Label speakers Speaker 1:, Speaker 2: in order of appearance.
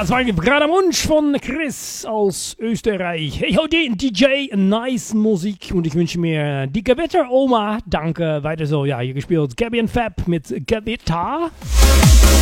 Speaker 1: das war gerade am Wunsch von Chris aus Österreich. Hey, heute DJ, nice Musik und ich wünsche mir die Gewitter Oma. Danke, weiter so. Ja, hier gespielt Gabby and Fab mit Gewitter.